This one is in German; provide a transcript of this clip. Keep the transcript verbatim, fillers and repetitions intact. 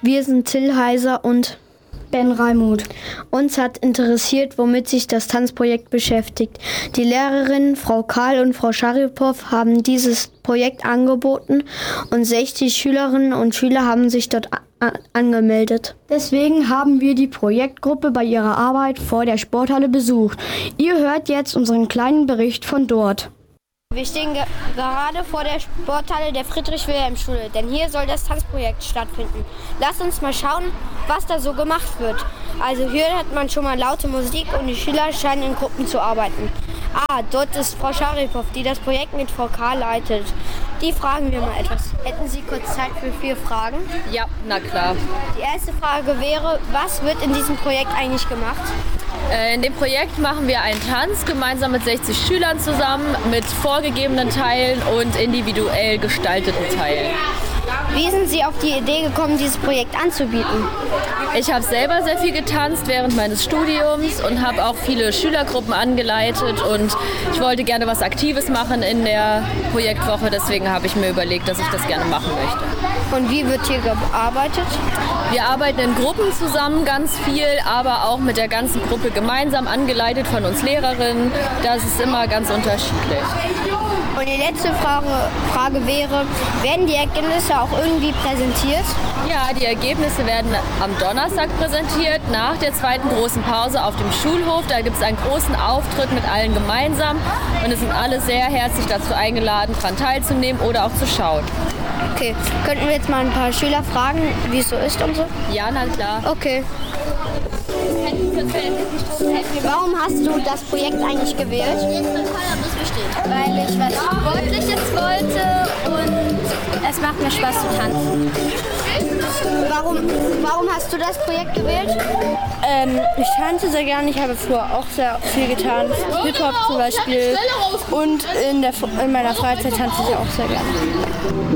Wir sind Till Heiser und Ben Reimuth. Uns hat interessiert, womit sich das Tanzprojekt beschäftigt. Die Lehrerinnen Frau Karl und Frau Scharipow haben dieses Projekt angeboten und sechzig Schülerinnen und Schüler haben sich dort a- angemeldet. Deswegen haben wir die Projektgruppe bei ihrer Arbeit vor der Sporthalle besucht. Ihr hört jetzt unseren kleinen Bericht von dort. Wir stehen ge- gerade vor der Sporthalle der Friedrich-Wilhelm-Schule, denn hier soll das Tanzprojekt stattfinden. Lasst uns mal schauen, was da so gemacht wird. Also hier hört man schon mal laute Musik und die Schüler scheinen in Gruppen zu arbeiten. Ah, dort ist Frau Scharipow, die das Projekt mit Frau K. leitet. Die fragen wir mal etwas. Hätten Sie kurz Zeit für vier Fragen? Ja, na klar. Die erste Frage wäre, was wird in diesem Projekt eigentlich gemacht? Äh, in dem Projekt machen wir einen Tanz gemeinsam mit sechzig Schülern zusammen, mit vorgegebenen Teilen und individuell gestalteten Teilen. Wie sind Sie auf die Idee gekommen, dieses Projekt anzubieten? Ich habe selber sehr viel getanzt während meines Studiums und habe auch viele Schülergruppen angeleitet und ich wollte gerne was Aktives machen in der Projektwoche, deswegen habe ich mir überlegt, dass ich das gerne machen möchte. Und wie wird hier gearbeitet? Wir arbeiten in Gruppen zusammen ganz viel, aber auch mit der ganzen Gruppe gemeinsam, angeleitet von uns Lehrerinnen. Das ist immer ganz unterschiedlich. Und die letzte Frage, Frage wäre, werden die Ergebnisse auch irgendwie präsentiert? Ja, die Ergebnisse werden am Donnerstag präsentiert, nach der zweiten großen Pause auf dem Schulhof. Da gibt es einen großen Auftritt mit allen gemeinsam und es sind alle sehr herzlich dazu eingeladen, daran teilzunehmen oder auch zu schauen. Okay, könnten wir jetzt mal ein paar Schüler fragen, wie es so ist und so? Ja, na klar. Okay. Warum hast du das Projekt eigentlich gewählt? Weil ich was Sportliches wollte und es macht mir Spaß zu tanzen. Warum, warum hast du das Projekt gewählt? Ähm, ich tanze sehr gerne, ich habe früher auch sehr viel getanzt, Hip-Hop zum Beispiel und in, der, in meiner Freizeit tanze ich auch sehr gerne.